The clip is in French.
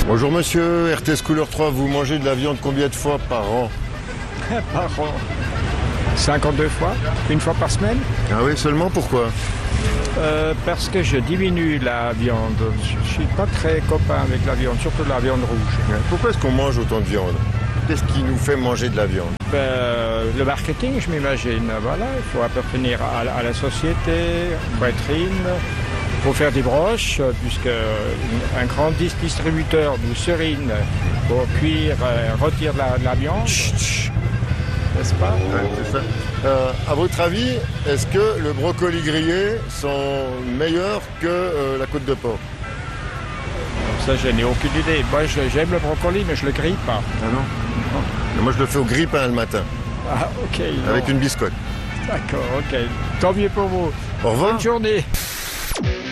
Bonjour monsieur, RTS Couleur 3, vous mangez de la viande combien de fois par an? Par an. 52 fois, une fois par semaine. Ah oui, seulement pourquoi? Parce que je diminue la viande. Je suis pas très copain avec la viande, surtout la viande rouge. Pourquoi est-ce qu'on mange autant de viande? Qu'est-ce qui nous fait manger de la viande? Le marketing, je m'imagine. Voilà, il faut appartenir à la société, poitrine. Il faut faire des broches, puisque un grand distributeur de serine pour cuire retire la viande. N'est-ce pas? Ouais, c'est ça. À votre avis, est-ce que le brocoli grillé sont meilleurs que la côte de porc? Ça, je n'ai aucune idée. Moi, j'aime le brocoli, mais je ne le grille pas. Ah non? Moi, je le fais au grille-pain le matin. Ah, ok. Avec une biscotte. D'accord, ok. Tant mieux pour vous. Au revoir. Bonne journée.